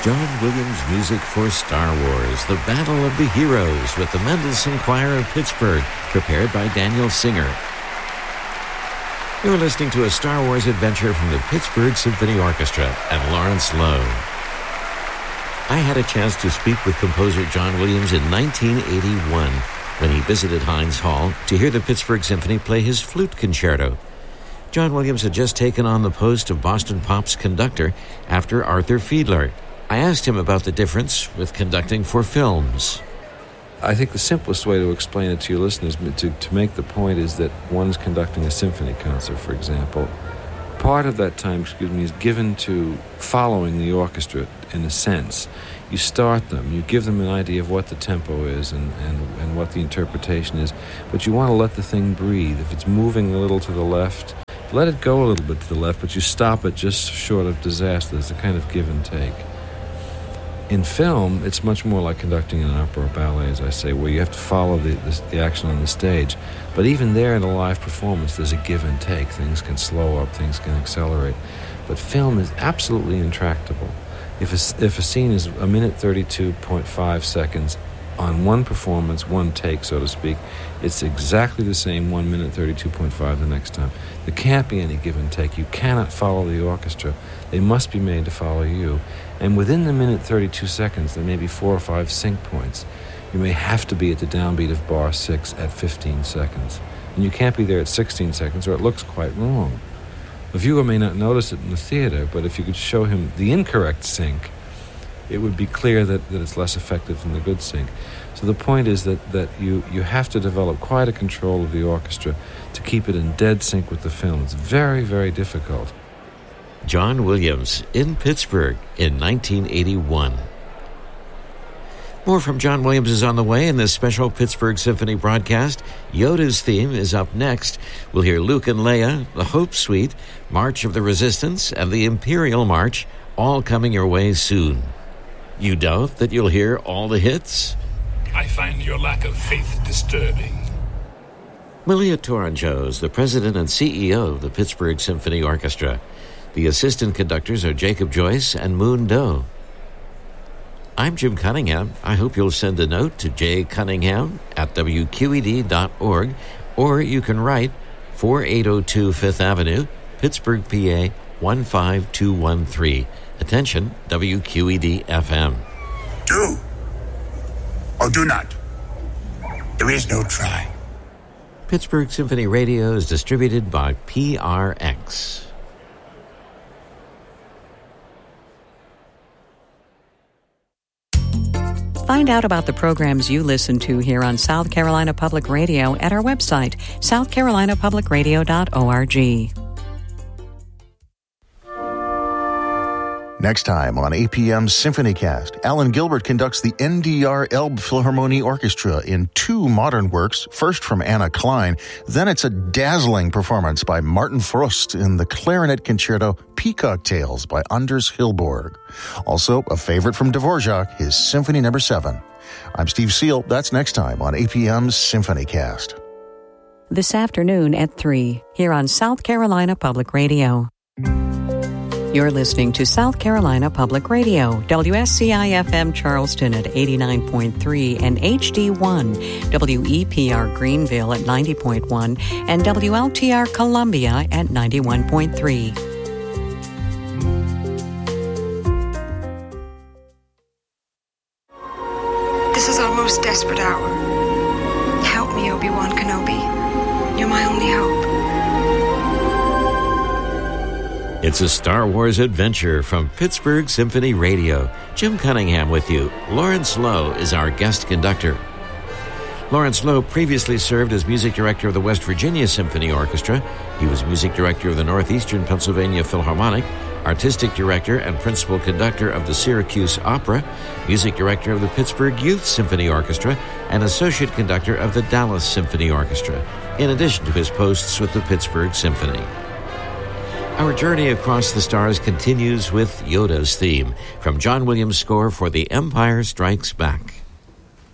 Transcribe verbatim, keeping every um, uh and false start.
John Williams music for Star Wars, The Battle of the Heroes, with the Mendelssohn Choir of Pittsburgh, prepared by Daniel Singer. You're listening to a Star Wars adventure from the Pittsburgh Symphony Orchestra and Lawrence Lowe. I had a chance to speak with composer John Williams in nineteen eighty-one when he visited Heinz Hall to hear the Pittsburgh Symphony play his flute concerto. John Williams had just taken on the post of Boston Pop's conductor after Arthur Fiedler. I asked him about the difference with conducting for films. I think the simplest way to explain it to your listeners, to, to make the point, is that one's conducting a symphony concert, for example. Part of that time, excuse me, is given to following the orchestra, in a sense. You start them, you give them an idea of what the tempo is and, and, and what the interpretation is, but you want to let the thing breathe. If it's moving a little to the left, let it go a little bit to the left, but you stop it just short of disaster. There's a kind of give and take. In film, it's much more like conducting an opera or ballet, as I say, where you have to follow the, the, the action on the stage. But even there in a live performance, there's a give and take. Things can slow up, things can accelerate. But film is absolutely intractable. If a, if a scene is a minute thirty-two point five seconds on one performance, one take, so to speak, it's exactly the same one minute thirty-two point five the next time. There can't be any give and take. You cannot follow the orchestra. They must be made to follow you. And within the minute thirty-two seconds, there may be four or five sync points. You may have to be at the downbeat of bar six at fifteen seconds. And you can't be there at sixteen seconds, or it looks quite wrong. The viewer may not notice it in the theater, but if you could show him the incorrect sync, it would be clear that, that it's less effective than the good sync. So the point is that, that you, you have to develop quite a control of the orchestra to keep it in dead sync with the film. It's very, very difficult. John Williams in Pittsburgh in nineteen eighty-one. More from John Williams is on the way in this special Pittsburgh Symphony broadcast. Yoda's theme is up next. We'll hear Luke and Leia, the Hope Suite, March of the Resistance, and the Imperial March, all coming your way soon. You doubt that you'll hear all the hits? I find your lack of faith disturbing. Malia Tourangeau is the president and C E O of the Pittsburgh Symphony Orchestra. The assistant conductors are Jacob Joyce and Moon Doe. I'm Jim Cunningham. I hope you'll send a note to j cunningham at w q e d dot org, or you can write forty-eight oh two Fifth Avenue, Pittsburgh, P A one five two one three. Attention, W Q E D F M. Do or do not. There is no try. Pittsburgh Symphony Radio is distributed by P R X. Find out about the programs you listen to here on South Carolina Public Radio at our website, south carolina public radio dot org. Next time on A P M's SymphonyCast, Alan Gilbert conducts the N D R Elbe Philharmonie Orchestra in two modern works, first from Anna Klein, then it's a dazzling performance by Martin Frost in the clarinet concerto Peacock Tales by Anders Hilborg. Also, a favorite from Dvorak, his Symphony Number seven. I'm Steve Seal. That's next time on A P M's SymphonyCast. This afternoon at three, here on South Carolina Public Radio. You're listening to South Carolina Public Radio, W S C I F M Charleston at eighty-nine point three and H D one, W E P R Greenville at ninety point one, and W L T R Columbia at ninety-one point three. This is our most desperate hour. Help me, Obi-Wan Kenobi. You're my only hope. It's a Star Wars adventure from Pittsburgh Symphony Radio. Jim Cunningham with you. Lawrence Lowe is our guest conductor. Lawrence Lowe previously served as music director of the West Virginia Symphony Orchestra. He was music director of the Northeastern Pennsylvania Philharmonic, artistic director and principal conductor of the Syracuse Opera, music director of the Pittsburgh Youth Symphony Orchestra, and associate conductor of the Dallas Symphony Orchestra, in addition to his posts with the Pittsburgh Symphony. Our journey across the stars continues with Yoda's theme from John Williams' score for The Empire Strikes Back.